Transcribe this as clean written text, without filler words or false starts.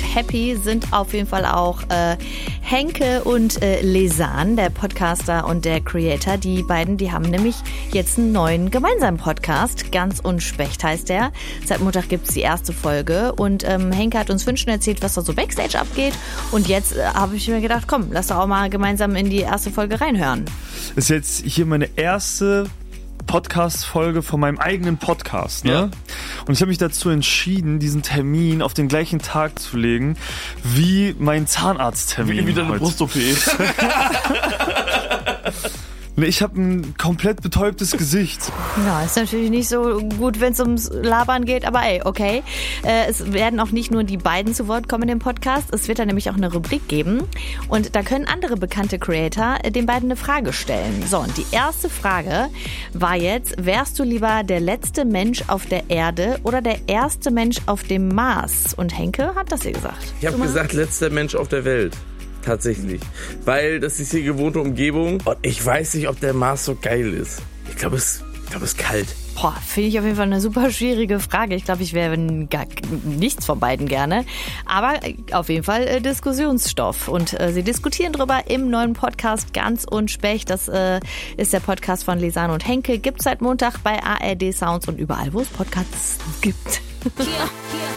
happy sind auf jeden Fall auch Henke und Lesan, der Podcaster und der Creator. Die beiden, die haben nämlich jetzt einen neuen gemeinsamen Podcast. Ganz und Specht heißt der. Seit Montag gibt's die erste Folge. Und Henke hat uns 5 Stunden erzählt, was da so Backstage abgeht. Und jetzt habe ich mir gedacht, komm, lass doch auch mal gemeinsam in die erste Folge reinhören. Das ist jetzt hier meine erste Podcast-Folge von meinem eigenen Podcast, ne? Ja. Und ich habe mich dazu entschieden, diesen Termin auf den gleichen Tag zu legen, wie mein Zahnarzttermin. Wie deine Brust-OP. Ich habe ein komplett betäubtes Gesicht. Ja, ist natürlich nicht so gut, wenn es ums Labern geht, aber ey, okay. Es werden auch nicht nur die beiden zu Wort kommen in dem Podcast, es wird da nämlich auch eine Rubrik geben und da können andere bekannte Creator den beiden eine Frage stellen. So, und die erste Frage war jetzt, wärst du lieber der letzte Mensch auf der Erde oder der erste Mensch auf dem Mars? Und Henke hat das hier gesagt. Ich habe gesagt, letzter Mensch auf der Welt. Tatsächlich. Weil das ist die gewohnte Umgebung und ich weiß nicht, ob der Mars so geil ist. Ich glaube, es ist kalt. Boah, finde ich auf jeden Fall eine super schwierige Frage. Ich glaube, ich wäre gar nichts von beiden gerne. Aber auf jeden Fall Diskussionsstoff. Und sie diskutieren drüber im neuen Podcast Ganz und Specht. Das ist der Podcast von Lesan und Henke. Gibt's seit Montag bei ARD Sounds und überall, wo es Podcasts gibt.